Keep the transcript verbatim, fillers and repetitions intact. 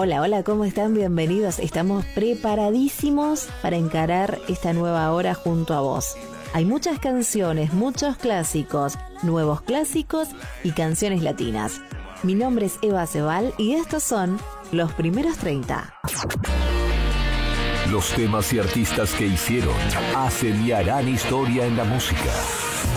Hola, hola, ¿cómo están? Bienvenidos. Estamos preparadísimos para encarar esta nueva hora junto a vos. Hay muchas canciones, muchos clásicos, nuevos clásicos y canciones latinas. Mi nombre es Eva Cebal y estos son los primeros treinta. Los temas y artistas que hicieron, hacen y harán historia en la música.